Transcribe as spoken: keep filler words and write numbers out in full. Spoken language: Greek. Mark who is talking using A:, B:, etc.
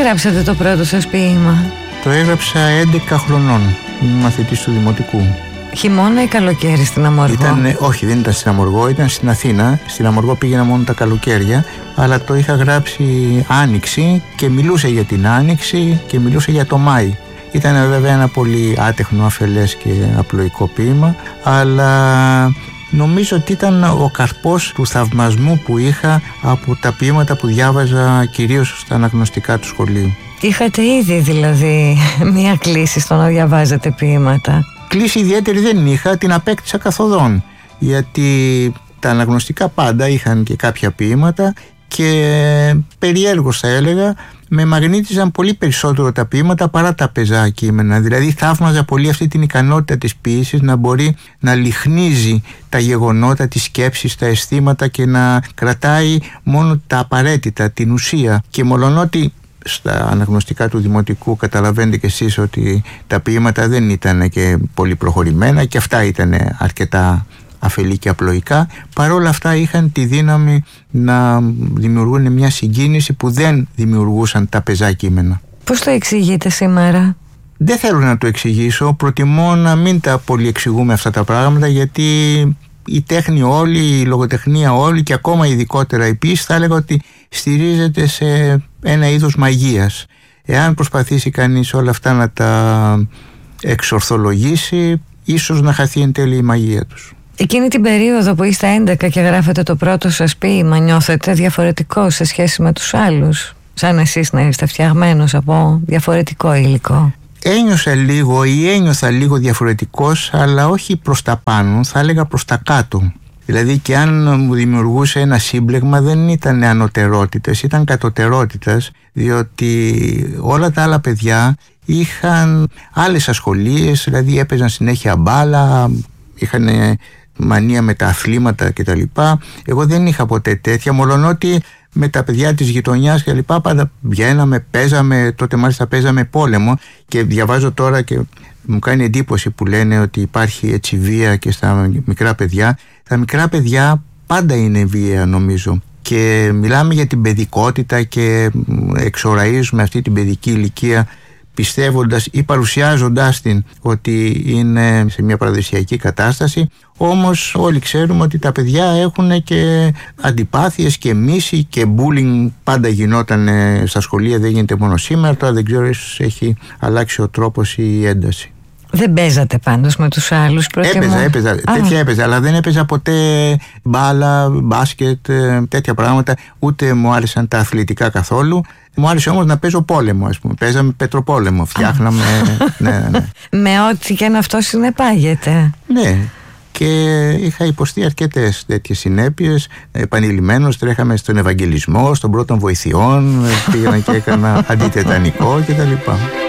A: γράψατε το πρώτο σας ποίημα?
B: Το έγραψα έντεκα χρονών, ήμουν μαθητής του Δημοτικού.
A: Χειμώνα ή καλοκαίρι στην Αμοργό?
B: Ήταν, όχι, δεν ήταν στην Αμοργό, ήταν στην Αθήνα. Στην Αμοργό πήγαινα μόνο τα καλοκαίρια, αλλά το είχα γράψει Άνοιξη και μιλούσε για την Άνοιξη και μιλούσε για το Μάη. Ήταν βέβαια ένα πολύ άτεχνο, αφελές και απλοϊκό ποίημα, αλλά νομίζω ότι ήταν ο καρπός του θαυμασμού που είχα από τα ποίηματα που διάβαζα κυρίως στα αναγνωστικά του σχολείου.
A: Είχατε ήδη δηλαδή μία κλίση στο να διαβάζετε ποίηματα?
B: Κλίση ιδιαίτερη δεν είχα, την απέκτησα καθοδόν, γιατί τα αναγνωστικά πάντα είχαν και κάποια ποίηματα και περιέργως θα έλεγα με μαγνήτιζαν πολύ περισσότερο τα ποίηματα παρά τα πεζά κείμενα. Δηλαδή θαύμαζα πολύ αυτή την ικανότητα της ποίησης να μπορεί να λιχνίζει τα γεγονότα, τις σκέψεις, τα αισθήματα και να κρατάει μόνο τα απαραίτητα, την ουσία. Και μολονότι στα αναγνωστικά του Δημοτικού καταλαβαίνετε κι εσείς ότι τα ποίηματα δεν ήταν και πολύ προχωρημένα και αυτά ήταν αρκετά αφελή και απλοϊκά, παρόλα αυτά είχαν τη δύναμη να δημιουργούν μια συγκίνηση που δεν δημιουργούσαν τα πεζά κείμενα.
A: Πώς το εξηγείτε σήμερα?
B: Δεν θέλω να το εξηγήσω, προτιμώ να μην τα πολύ εξηγούμε αυτά τα πράγματα, γιατί η τέχνη όλη, η λογοτεχνία όλη και ακόμα ειδικότερα η ποίηση θα έλεγα ότι στηρίζεται σε ένα είδος μαγείας. Εάν προσπαθήσει κανείς όλα αυτά να τα εξορθολογήσει, ίσως να χαθεί εν τέλει η μαγεία τους.
A: Εκείνη την περίοδο που είστε έντεκα και γράφετε το πρώτο σας ποίημα, νιώθετε διαφορετικό σε σχέση με τους άλλους? Σαν εσείς να είστε φτιαγμένος από διαφορετικό υλικό?
B: Ένιωσα λίγο ή ένιωθα λίγο διαφορετικός, αλλά όχι προς τα πάνω, θα έλεγα προς τα κάτω. Δηλαδή και αν μου δημιουργούσε ένα σύμπλεγμα δεν ήταν ανωτερότητες, ήταν κατωτερότητες, διότι όλα τα άλλα παιδιά είχαν άλλες ασχολίες, δηλαδή έπαιζαν συνέχεια μπάλα, είχαν μανία με τα αθλήματα κτλ. Εγώ δεν είχα ποτέ τέτοια, μολονότι με τα παιδιά της γειτονιάς και λοιπά πάντα βγαίναμε, παίζαμε, τότε μάλιστα παίζαμε πόλεμο και διαβάζω τώρα και μου κάνει εντύπωση που λένε ότι υπάρχει έτσι βία και στα μικρά παιδιά. Τα μικρά παιδιά πάντα είναι βία νομίζω και μιλάμε για την παιδικότητα και εξοραίζουμε αυτή την παιδική ηλικία πιστεύοντας ή παρουσιάζοντάς την ότι είναι σε μια παραδοσιακή κατάσταση, όμως όλοι ξέρουμε ότι τα παιδιά έχουν και αντιπάθειες και μίση και bullying πάντα γινόταν στα σχολεία, δεν γίνεται μόνο σήμερα, τώρα δεν ξέρω, ίσως έχει αλλάξει ο τρόπος ή η ένταση.
A: Δεν παίζατε πάντως με τους άλλους? Προτιμώ...
B: Έπαιζα, έπαιζα, τέτοια έπαιζα, αλλά δεν έπαιζα ποτέ μπάλα, μπάσκετ, τέτοια πράγματα, ούτε μου άρεσαν τα αθλητικά καθόλου. Μου άρεσε όμως να παίζω πόλεμο, ας πούμε. Παίζαμε πετροπόλεμο, φτιάχναμε. ναι, ναι, ναι.
A: Με ό,τι και να αυτό συνεπάγεται.
B: Ναι. Και είχα υποστεί αρκετές τέτοιες συνέπειες. Επανειλημμένως τρέχαμε στον Ευαγγελισμό, στον πρώτων βοηθειών, πήγαινα και έκανα αντιτετανικό κτλ.